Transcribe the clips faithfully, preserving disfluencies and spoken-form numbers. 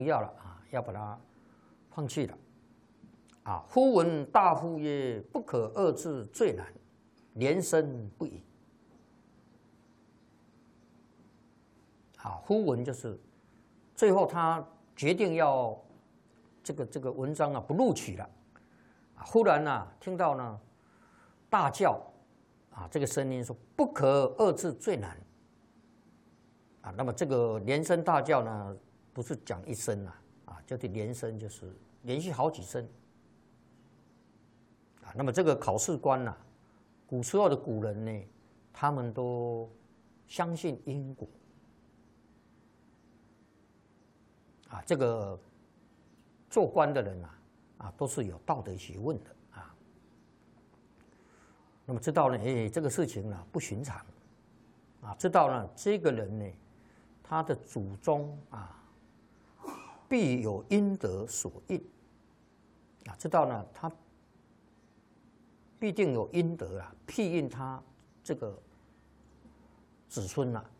不要了啊，要把它放弃了。啊，夫闻大夫曰：“不可遏制最难，连生不已。”啊，夫闻就是最后他决定要这个这个文章啊不录取了。啊，忽然呢、啊、听到呢大叫啊，这个声音说：“不可遏制最难。”啊，那么这个连声大叫呢，不是讲一声啊，啊，就是连声，就是连续好几声。啊，那么这个考试官呐、啊，古时候的古人呢，他们都相信因果。啊，这个做官的人啊，啊，都是有道德学问的啊。那么知道呢，哎，这个事情呢不寻常，啊，知道呢这个人呢，他的祖宗啊，必有阴德所应，啊，知道呢他必定有阴德啊，庇应他这个子孙呐。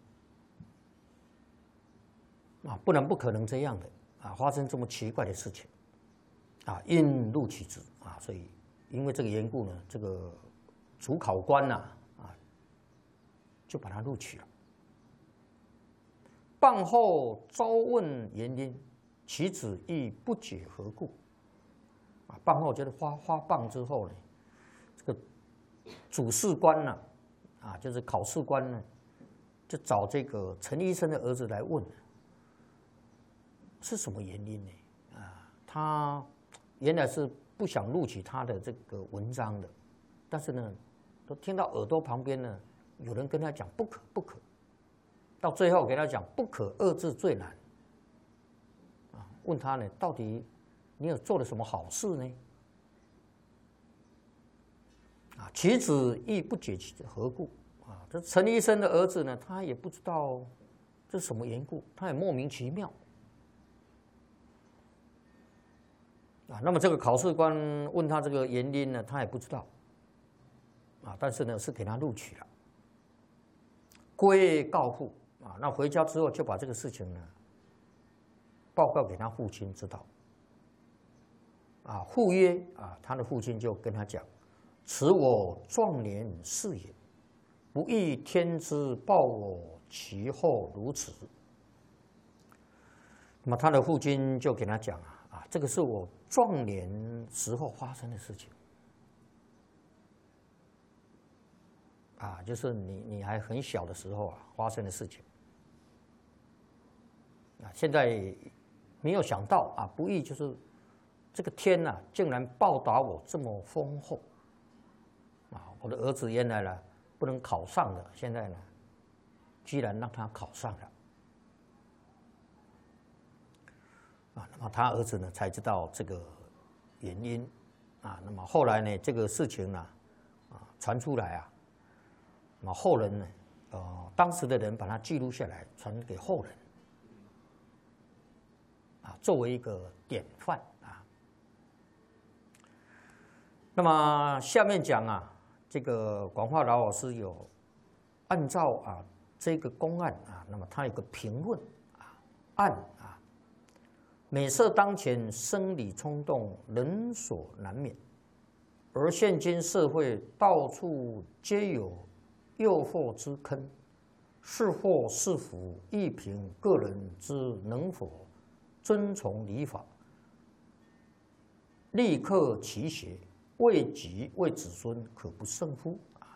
啊，不然不可能这样的啊，发生这么奇怪的事情，啊，应录取之啊，所以因为这个缘故呢，这个主考官呐 啊, 啊，就把他录取了。棒后招问原因，其子亦不解何故。啊，棒后就是发发棒之后呢，这个主试官呢，啊，就是考试官呢，就找这个陈医生的儿子来问。是什么原因呢？啊，他原来是不想录取他的这个文章的，但是呢，都听到耳朵旁边呢有人跟他讲不可不可，到最后给他讲不可遏制最难。啊，问他呢，到底你有做了什么好事呢？啊，其子亦不解其何故。啊，这陈医生的儿子呢，他也不知道这是什么缘故，他也莫名其妙。啊，那么这个考试官问他这个原因呢，他也不知道。啊，但是呢是给他录取了。归告父啊，那回家之后就把这个事情呢报告给他父亲知道。啊，父曰啊，他的父亲就跟他讲：“此我壮年事也，不意天之报我其后如此。”那么他的父亲就给他讲啊。啊，这个是我壮年时候发生的事情，啊，就是你你还很小的时候啊发生的事情，啊，现在没有想到啊，不义就是这个天呐、啊，竟然报答我这么丰厚，啊，我的儿子原来呢不能考上的，现在呢，居然让他考上了。啊，那么他儿子呢才知道这个原因，啊，那么后来呢，这个事情呢，啊，传出来啊，那么后人呢，呃，当时的人把它记录下来，传给后人，啊，作为一个典范啊。那么下面讲啊，这个广化老老师有按照啊这个公案啊，那么他有个评论啊，案啊。美色当前，生理冲动人所难免，而现今社会到处皆有诱惑之坑，是祸是福，亦凭个人之能否遵从礼法，立克其邪，为己为子孙，可不胜乎？啊，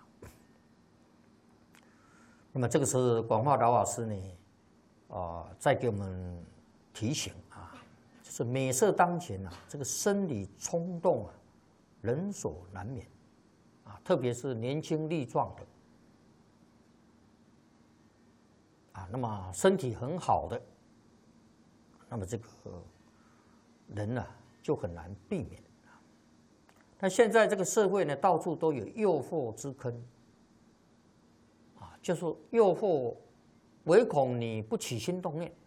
那么这个是广化老老师呢，啊、呃，再给我们提醒啊。是美色当前啊，这个生理冲动啊，人所难免啊，特别是年轻力壮的啊，那么身体很好的，那么这个人呢、啊、就很难避免。但现在这个社会呢，到处都有诱惑之坑啊，就是诱惑，唯恐你不起心动念。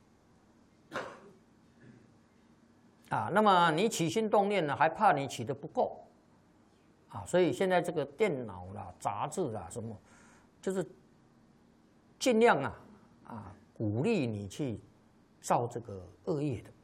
啊，那么你起心动念呢，还怕你起的不够，啊，所以现在这个电脑啦、杂志啦什么，就是尽量啊啊鼓励你去造这个恶业的